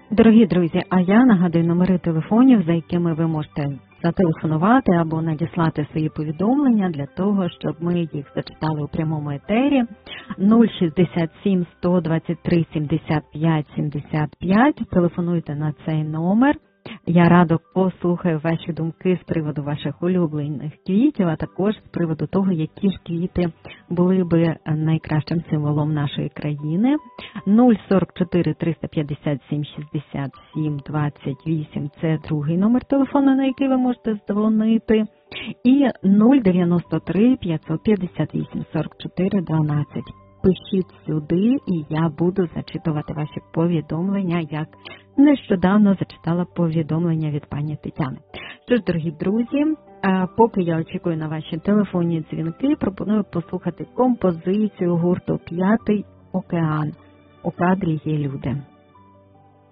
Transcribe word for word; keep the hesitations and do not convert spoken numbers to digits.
Дорогі друзі, а я нагадую номери телефонів, за якими ви можете зателефонувати або надіслати свої повідомлення для того, щоб ми їх зачитали у прямому етері. нуль шістдесят сім сто двадцять три сімдесят п'ять сімдесят п'ять. Телефонуйте на цей номер. Я радо послухаю ваші думки з приводу ваших улюблених квітів, а також з приводу того, які ж квіти були би найкращим символом нашої країни. нуль сорок чотири триста п'ятдесят сім шістдесят сім двадцять вісім – це другий номер телефону, на який ви можете дзвонити. І нуль дев'яносто три п'ятсот п'ятдесят вісім сорок чотири дванадцять. Пишіть сюди, і я буду зачитувати ваші повідомлення, як нещодавно зачитала повідомлення від пані Тетяни. Що ж, дорогі друзі, поки я очікую на ваші телефонні дзвінки, пропоную послухати композицію гурту «П'ятий океан». У кадрі є люди.